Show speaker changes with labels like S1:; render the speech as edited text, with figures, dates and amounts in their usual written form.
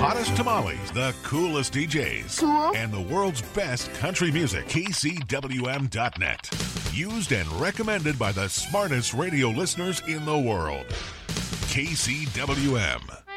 S1: hottest tamales, the coolest DJs,
S2: Cool.
S1: and the world's best country music. KCWM.net. Used and recommended by the smartest radio listeners in the world. KCWM.